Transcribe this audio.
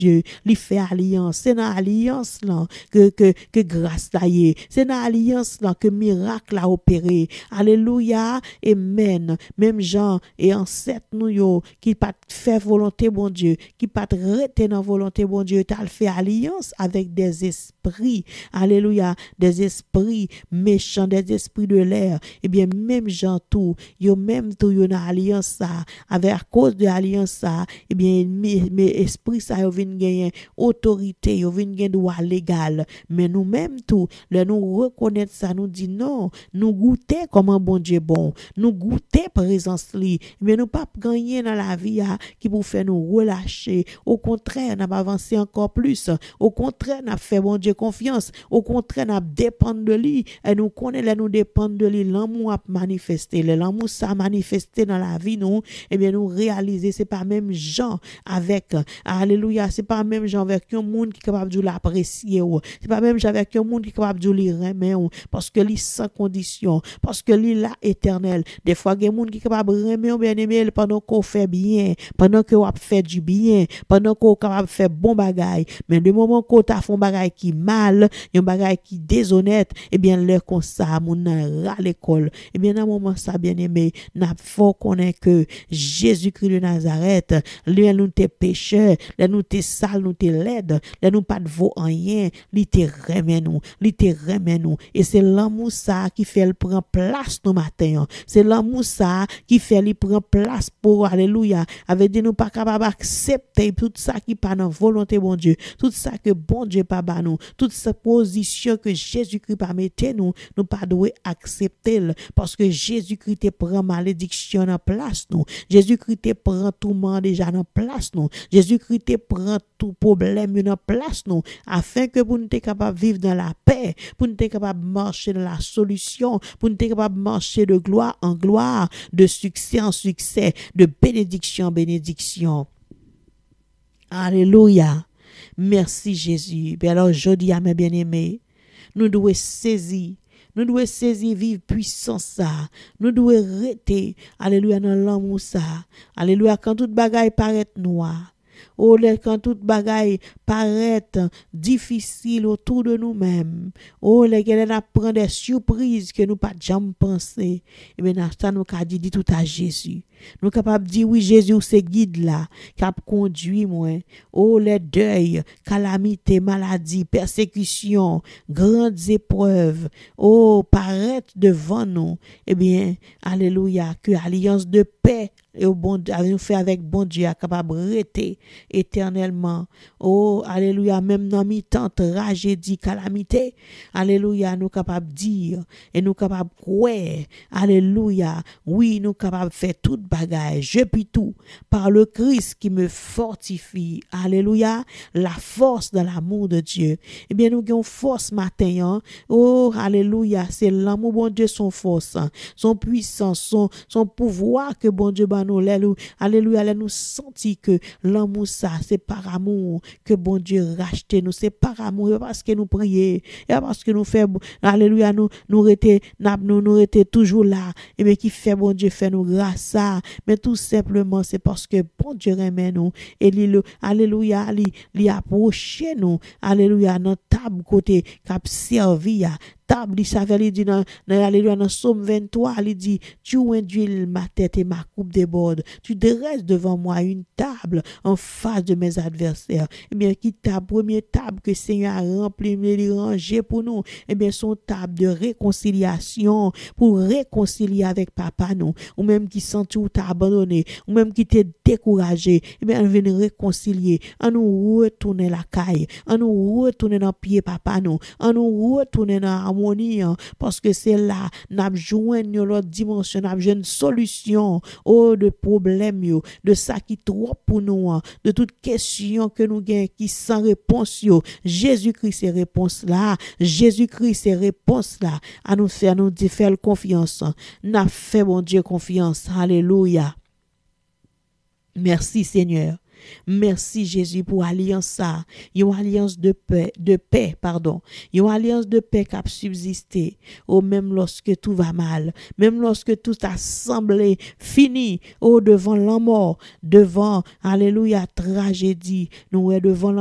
Dieu, il fait alliance. C'est dans alliance là que grâce là y est. C'est dans alliance là que miracle a opéré. Alléluia. Amen. Même Jean et ancêtre nous yo qui pas fait volonté bon Dieu, qui pas rester dans volonté bon Dieu, t'as fait alliance avec des esprits. Alléluia, des esprits méchants, des esprits de l'air. Eh bien même Jean tout, yo même tout yo dans alliance ça, avec à cause de alliance ça, eh bien mes esprits ça yo vinn gagner autorité, yo vinn gagner droit légal. Mais nous même tout, là nous reconnaître ça, nous dit non, nous goûter comment bon Dieu bon, nous goûter présence li, mais nous pas gagner dans la vie qui pour faire nous relâcher. Au contraire, n'a pas avancé encore plus. Au contraire, n'a fait bon Dieu confiance. Au contraire, n'a dépendre de lui et nous connaît nous dépendre de lui. L'amour a manifesté, l'amour ça manifesté dans la vie nous, et bien nous réaliser c'est pas même gens avec alléluia, c'est pas même gens avec un monde qui est capable de l'apprécier, c'est pas même gens avec un monde qui est capable de lui remettre parce que lui sans condition, parce que lui là éternel. Des fois il y a monde qui est capable de remettre bien aimé pendant qu'on fait bien, pendant que on fait du bien, pendant qu'on capable faire bon bagay, mais le moment qu'on t'a fait un bagay qui mal, un bagay qui déshonnête, et bien l'heure comme ça mon ras l'école, et bien dans moment ça bien aimé, n'a faut connaître que Jésus-Christ de Nazareth, lui nous t'es pécheur, lui nous t'es sale, nous t'es laide, lui nous pas de vaut rien, lui t'es remet nous, et c'est l'amour ça qui fait le prend place nos matin, c'est l'amour ça qui fait lui prend place pour alléluia, avec dit nous pas capable accepter tout ça qui pas dans volonté bon Dieu, tout ça que bon Dieu pas ba nous, toute cette position que Jésus-Christ pas mettre nous pas doit accepter parce que Jésus-Christ te prend malédiction en place nous, Jésus-Christ te prend tout mal déjà en place nous, Jésus-Christ te prend tout problème en place nous, afin que pour nous être capable vivre dans la paix, pour nous être capable marcher dans la solution, pour nous être capable marcher de gloire en gloire, de succès en succès, de bénédiction en bénédiction. Alléluia. Merci Jésus. Et alors je dis à mes bien-aimés, nous devons saisir vivre puissance ça. Nous devons rester, alléluia, dans l'amour ça. Alléluia, quand toute bagaille paraît noire. Oh, quand toute bagaille paraît difficile autour de nous-mêmes. Oh, les gars, nous prend des surprises que nous pas jamais pensé. Et bien, ça nous a dit tout à Jésus. Nous capables de dire oui, Jésus, c'est guide là, qui a conduit moi. Oh, les deuils, calamités, maladies, persécutions, grandes épreuves. Oh, paraître devant nous. Eh bien, alléluia, que alliance de paix et au bon Dieu, nous fait avec bon Dieu, capable de rester éternellement. Oh, alléluia, même dans mi-temps, tragédie, calamité. Alléluia, nous capables de dire et nous capables de croire. Alléluia, oui, nous capables de faire toute bagaille. Je puis tout par le Christ qui me fortifie. Alléluia, la force de l'amour de Dieu. Eh bien, nous avons force matin. Hein? Oh, alléluia, c'est l'amour, bon Dieu, son force, son puissance, son pouvoir que bon Dieu nous, alléluia, nous sentis que l'amour ça, c'est par amour que bon Dieu rachète nous, c'est par amour, parce que nous prions, et parce que nous faisons, alléluia, nous étions toujours là, et bien qui fait bon Dieu fait nous grâce ça, mais tout simplement c'est parce que bon Dieu aime nous, et alléluia, il approché nous, alléluia, dans table côté, cap servi table, il savait, il dit dans Somme 23, il dit, tu induis ma tête et ma coupe déborde, tu dresses devant moi une table en face de mes adversaires. Eh bien, qui table, première table que Seigneur a rempli, il rangé pour nous, eh bien, son table de réconciliation, pour réconcilier avec papa nous, ou même qui sent tout t'a abandonné, ou même qui t'est découragé, eh bien, on vient réconcilier, on nous retourner la caille, on nous retourner dans pied papa nous, on nous retourner dans parce que c'est là n'a joindre l'autre dimension, n'a une solution de problème de ça qui trop pour nous, de toute question que nous gain qui sans réponse Jésus-Christ ces réponses là, Jésus-Christ ces réponses là à nous faire confiance, n'a fait bon Dieu confiance. Alléluia. Merci Seigneur. Merci Jésus pour alliance ça, une alliance de paix, pardon, une alliance de paix qui a subsisté, oh même lorsque tout va mal, même lorsque tout a semblé fini, oh devant la mort, devant, alléluia, tragédie, nous devant